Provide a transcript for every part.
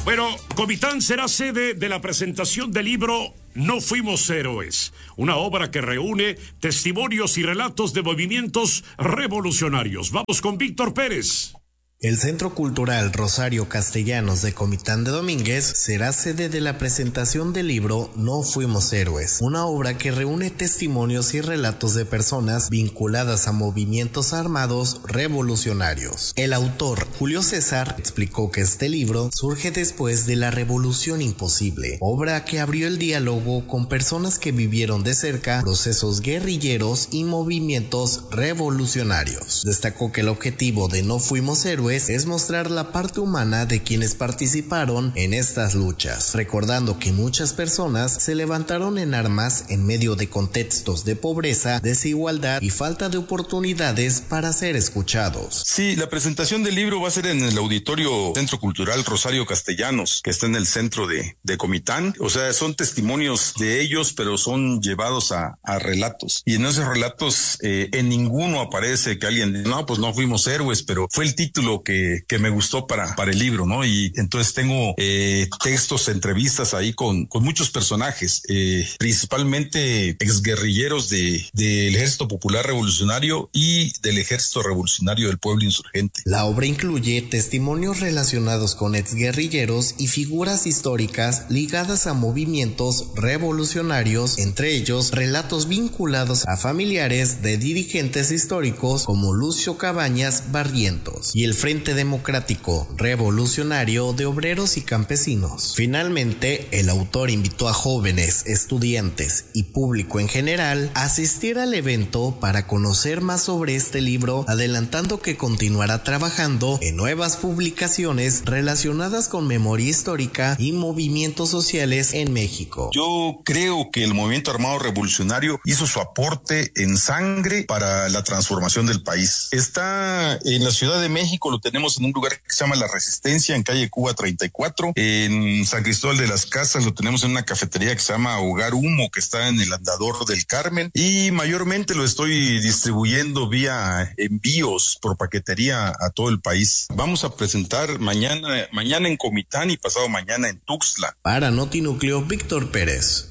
Bueno, Comitán será sede de la presentación del libro No Fuimos Héroes, una obra que reúne testimonios y relatos de movimientos revolucionarios. Vamos con Víctor Pérez. El Centro Cultural Rosario Castellanos de Comitán de Domínguez será sede de la presentación del libro No Fuimos Héroes, una obra que reúne testimonios y relatos de personas vinculadas a movimientos armados revolucionarios. El autor, Julio César, explicó que este libro surge después de la Revolución Imposible, obra que abrió el diálogo con personas que vivieron de cerca procesos guerrilleros y movimientos revolucionarios. Destacó que el objetivo de No Fuimos Héroes es mostrar la parte humana de quienes participaron en estas luchas, recordando que muchas personas se levantaron en armas en medio de contextos de pobreza, desigualdad y falta de oportunidades para ser escuchados. Sí, la presentación del libro va a ser en el Auditorio Centro Cultural Rosario Castellanos, que está en el centro de Comitán. O sea, son testimonios de ellos, pero son llevados a relatos. Y en esos relatos, en ninguno aparece que alguien, no, pues no fuimos héroes, pero fue el título que me gustó para el libro, ¿no? Y entonces tengo textos, entrevistas ahí con muchos personajes, principalmente exguerrilleros del Ejército Popular Revolucionario y del Ejército Revolucionario del Pueblo Insurgente. La obra incluye testimonios relacionados con exguerrilleros y figuras históricas ligadas a movimientos revolucionarios, entre ellos relatos vinculados a familiares de dirigentes históricos como Lucio Cabañas Barrientos y el Frente Democrático Revolucionario de Obreros y Campesinos. Finalmente, el autor invitó a jóvenes, estudiantes y público en general a asistir al evento para conocer más sobre este libro, adelantando que continuará trabajando en nuevas publicaciones relacionadas con memoria histórica y movimientos sociales en México. Yo creo que el movimiento armado revolucionario hizo su aporte en sangre para la transformación del país. Está en la Ciudad de México, lo tenemos en un lugar que se llama La Resistencia, en calle Cuba 34. En San Cristóbal de las Casas lo tenemos en una cafetería que se llama Hogar Humo, que está en el Andador del Carmen. Y mayormente lo estoy distribuyendo vía envíos por paquetería a todo el país. Vamos a presentar mañana en Comitán y pasado mañana en Tuxtla. Para Notinúcleo, Víctor Pérez.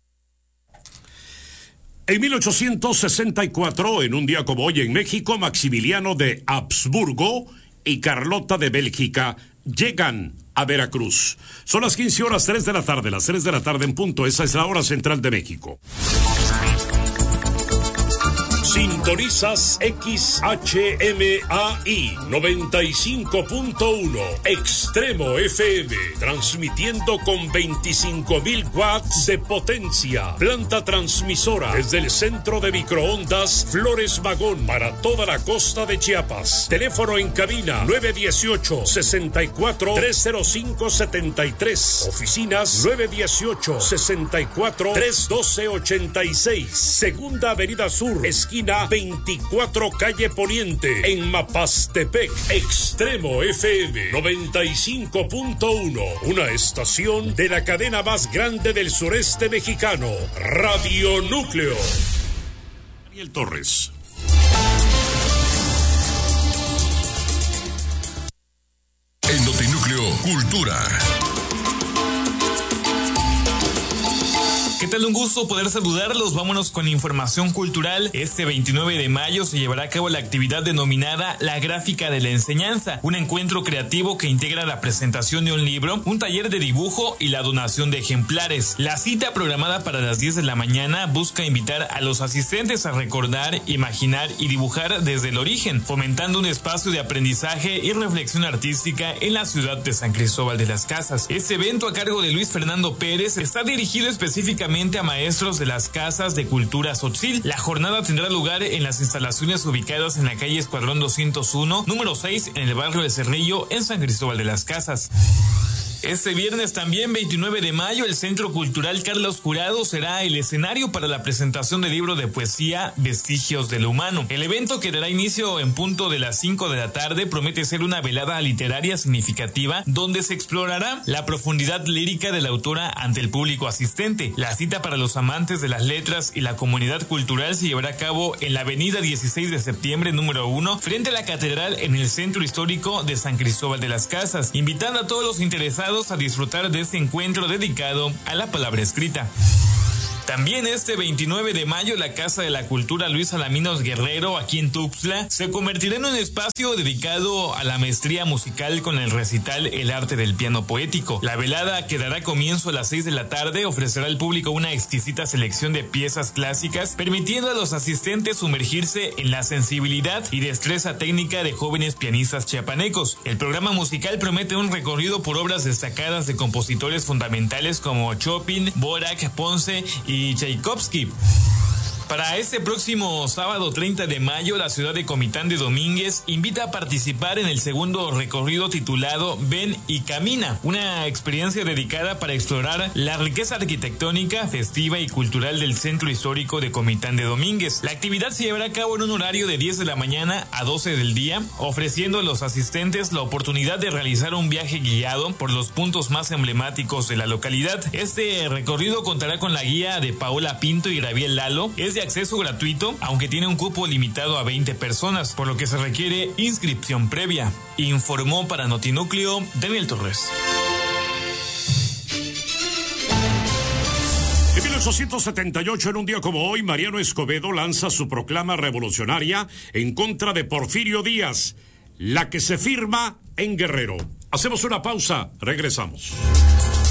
En 1864, en un día como hoy en México, Maximiliano de Habsburgo y Carlota de Bélgica llegan a Veracruz. Son las 15:03 de la tarde, las 3 de la tarde en punto. Esa es la hora central de México. Sintonizas XHMAI 95.1 Extremo FM, transmitiendo con 25,000 watts de potencia. Planta transmisora desde el centro de microondas Flores Magón para toda la costa de Chiapas. Teléfono en cabina 918-64-305-73. Oficinas 918-64-312-86. Segunda Avenida Sur, esquina 24 calle Poniente, en Mapastepec. Extremo FM 95.1, una estación de la cadena más grande del sureste mexicano, Radio Núcleo. Daniel Torres. En Notinúcleo, Cultura. ¿Qué tal? Un gusto poder saludarlos. Vámonos con información cultural. Este 29 de mayo se llevará a cabo la actividad denominada La Gráfica de la Enseñanza, un encuentro creativo que integra la presentación de un libro, un taller de dibujo y la donación de ejemplares. La cita, programada para las 10 de la mañana, busca invitar a los asistentes a recordar, imaginar y dibujar desde el origen, fomentando un espacio de aprendizaje y reflexión artística en la ciudad de San Cristóbal de las Casas. Este evento, a cargo de Luis Fernando Pérez, está dirigido específicamente a maestros de las casas de cultura Tzotzil. La jornada tendrá lugar en las instalaciones ubicadas en la calle Escuadrón 201, número 6, en el barrio de Cerrillo, en San Cristóbal de las Casas. Este viernes también, 29 de mayo, el Centro Cultural Carlos Jurado será el escenario para la presentación del libro de poesía Vestigios de lo Humano. El evento, que dará inicio en punto de las 5 de la tarde, promete ser una velada literaria significativa donde se explorará la profundidad lírica de la autora ante el público asistente. La cita para los amantes de las letras y la comunidad cultural se llevará a cabo en la avenida 16 de septiembre, número 1, frente a la catedral, en el centro histórico de San Cristóbal de las Casas, invitando a todos los interesados invitados a disfrutar de este encuentro dedicado a la palabra escrita. También este 29 de mayo, la Casa de la Cultura Luis Alaminos Guerrero, aquí en Tuxtla, se convertirá en un espacio dedicado a la maestría musical con el recital El Arte del Piano Poético. La velada, que dará comienzo a las 6 de la tarde, ofrecerá al público una exquisita selección de piezas clásicas, permitiendo a los asistentes sumergirse en la sensibilidad y destreza técnica de jóvenes pianistas chiapanecos. El programa musical promete un recorrido por obras destacadas de compositores fundamentales como Chopin, Dvorak, Ponce y Tchaikovsky. Para este próximo sábado 30 de mayo, la ciudad de Comitán de Domínguez invita a participar en el segundo recorrido titulado Ven y Camina, una experiencia dedicada para explorar la riqueza arquitectónica, festiva y cultural del centro histórico de Comitán de Domínguez. La actividad se llevará a cabo en un horario de 10 de la mañana a 12 del día, ofreciendo a los asistentes la oportunidad de realizar un viaje guiado por los puntos más emblemáticos de la localidad. Este recorrido contará con la guía de Paola Pinto y Gabriel Lalo. Es de acceso gratuito, aunque tiene un cupo limitado a 20 personas, por lo que se requiere inscripción previa. Informó para Notinúcleo Daniel Torres. En 1878, en un día como hoy, Mariano Escobedo lanza su proclama revolucionaria en contra de Porfirio Díaz, la que se firma en Guerrero. Hacemos una pausa, regresamos.